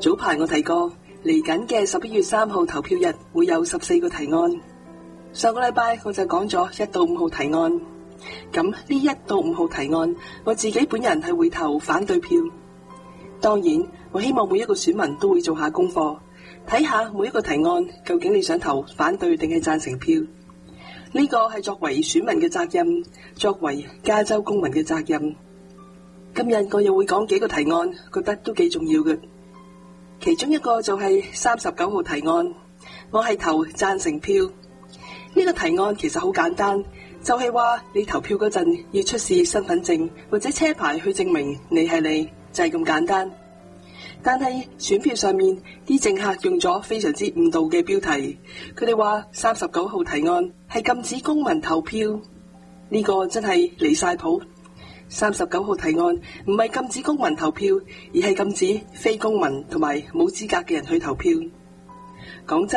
早排我提過，嚟緊嘅11月3號投票日會有14個提案。上個禮拜我就講咗1到5號提案。咁呢1到5號提案，我自己本人係會投反對票。當然，我希望每一個選民都會做下功課，睇下每一個提案究竟你想投反對定係贊成票。呢個係作為選民嘅責任，作為加州公民嘅責任。今日我又會講幾個提案，覺得都幾重要嘅。其中一個就係39號提案，我係投贊成票。呢個提案其實好簡單，就係話你投票嗰陣要出示身份證或者車牌去證明你係你，就係咁簡單。但係選票上面啲政客用咗非常之誤導嘅標題，佢哋話39號提案係禁止公民投票，呢個真係離晒譜。39號提案唔係禁止公民投票，而係禁止非公民同埋冇資格嘅人去投票。講真。